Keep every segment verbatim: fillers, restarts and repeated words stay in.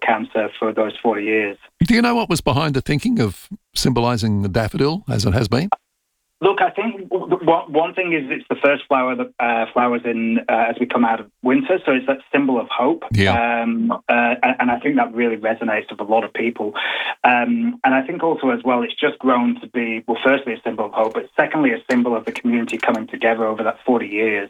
cancer for those forty years. Do you know what was behind the thinking of symbolising the daffodil, as it has been? Look, I think one thing is it's the first flower that uh, flowers in uh, as we come out of winter, so it's that symbol of hope. Yeah. Um, uh, and I think that really resonates with a lot of people. Um, and I think also as well, it's just grown to be, well, firstly, a symbol of hope, but secondly, a symbol of the community coming together over that forty years.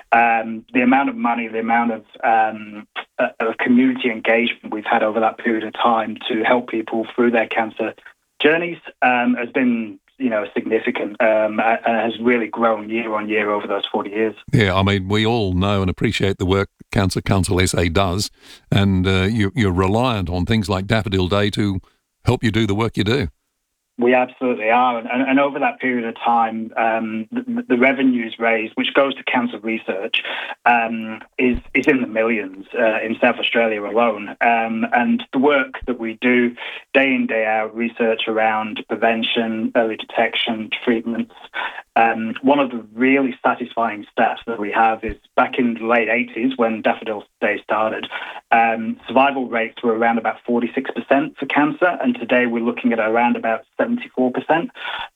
Um, the amount of money, the amount of, um, uh, of community engagement we've had over that period of time to help people through their cancer journeys um, has been, you know, significant um, and has really grown year on year over those forty years. Yeah, I mean, we all know and appreciate the work Cancer Council S A does, and uh, you, you're reliant on things like Daffodil Day to help you do the work you do. We absolutely are. And, and over that period of time, um, the, the revenues raised, which goes to cancer research, um, is, is in the millions uh, in South Australia alone. Um, and the work that we do day in, day out, research around prevention, early detection, treatments. Um, one of the really satisfying stats that we have is back in the late eighties when Daffodil Day started, um, survival rates were around about forty-six percent for cancer, and today we're looking at around about seventy-four percent.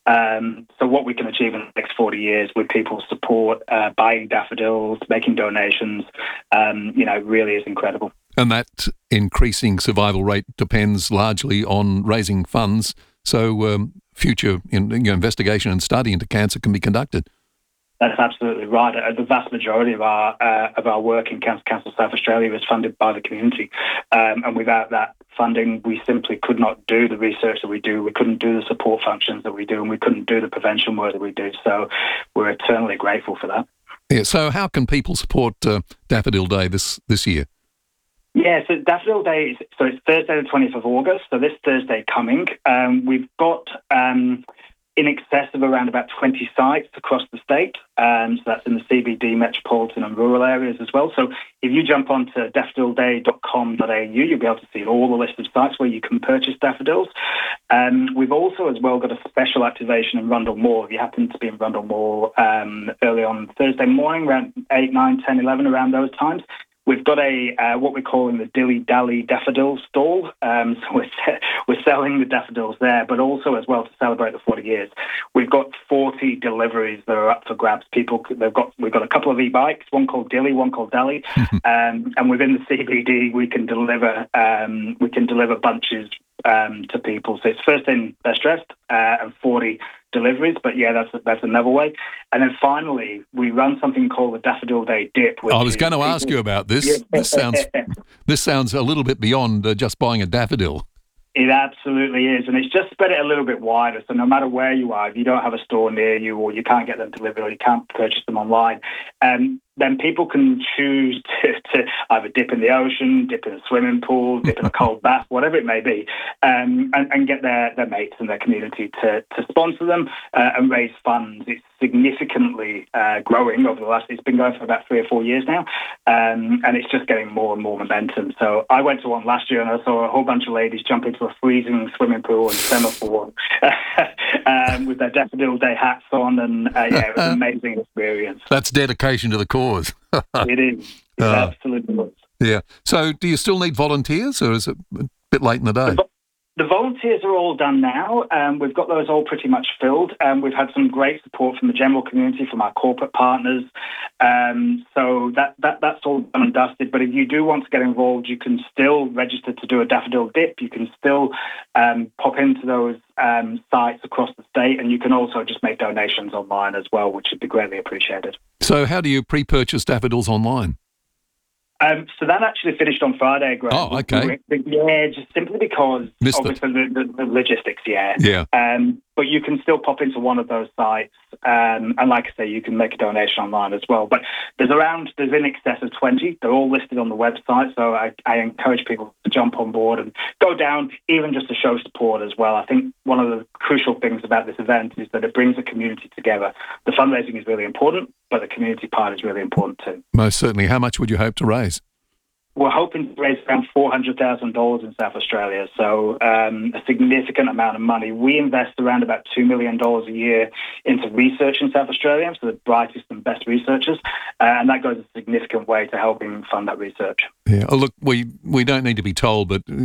Um, so what we can achieve in the next forty years with people's support, uh, buying daffodils, making donations, um, you know, really is incredible. And that increasing survival rate depends largely on raising funds, so um, future in, you know, investigation and study into cancer can be conducted. That's absolutely right. Uh, the vast majority of our uh, of our work in Cancer Council South Australia is funded by the community, um, and without that funding, we simply could not do the research that we do. We couldn't do the support functions that we do, and we couldn't do the prevention work that we do. So we're eternally grateful for that. Yeah. So how can people support uh, Daffodil Day this this year? Yeah, so Daffodil Day, is, so it's Thursday the twentieth of August, so this Thursday coming. Um, we've got um, in excess of around about twenty sites across the state, um, so that's in the C B D, metropolitan and rural areas as well. So if you jump onto daffodil day dot com dot a u, you'll be able to see all the list of sites where you can purchase daffodils. Um, we've also as well got a special activation in Rundle Mall. If you happen to be in Rundle Mall um, early on Thursday morning, around eight, nine, ten, eleven, around those times, we've got a uh, what we're calling the Dilly Dally Daffodil stall. Um, so we're, we're selling the daffodils there, but also as well to celebrate the forty years. We've got forty deliveries that are up for grabs. People, they've got we've got a couple of e-bikes, one called Dilly, one called Dally, um, and within the C B D we can deliver um, we can deliver bunches um, to people. So it's first in, best dressed, uh, and forty deliveries, but yeah, that's that's another way. And then finally, we run something called the Daffodil Day Dip. I was going to ask you about this. This sounds this sounds a little bit beyond uh, just buying a daffodil. It absolutely is, and it's just spread it a little bit wider. So no matter where you are, if you don't have a store near you, or you can't get them delivered, or you can't purchase them online, um, then people can choose to, to either dip in the ocean, dip in a swimming pool, dip in a cold bath, whatever it may be, um, and, and get their, their mates and their community to, to sponsor them uh, and raise funds. It's significantly uh, growing over the last, it's been going for about three or four years now, um, and it's just getting more and more momentum. So I went to one last year and I saw a whole bunch of ladies jump into a freezing swimming pool in semaphore um, with their Daffodil Day hats on, and uh, yeah, it was an amazing experience. That's dedication to the cause. It is. It uh, absolutely is. Yeah. So do you still need volunteers, or is it a bit late in the day? The, the volunteers are all done now. Um, we've got those all pretty much filled. Um, we've had some great support from the general community, from our corporate partners. Um, so that, that that's all done and dusted. But if you do want to get involved, you can still register to do a daffodil dip. You can still um, pop into those um, sites across the state, and you can also just make donations online as well, which would be greatly appreciated. So how do you pre-purchase daffodils online? Um, so that actually finished on Friday, Greg. Oh, okay. Yeah, just simply because Missed obviously the, the, the logistics, yeah. Yeah. Um, but you can still pop into one of those sites, um, and like I say, you can make a donation online as well. But there's around, there's in excess of twenty. They're all listed on the website, so I, I encourage people to jump on board and go down, even just to show support as well. I think one of the crucial things about this event is that it brings the community together. The fundraising is really important, but the community part is really important too. Most certainly. How much would you hope to raise? We're hoping to raise around four hundred thousand dollars in South Australia, so um, a significant amount of money. We invest around about two million dollars a year into research in South Australia, so the brightest and best researchers, uh, and that goes a significant way to helping fund that research. Yeah, oh, look, we, we don't need to be told, but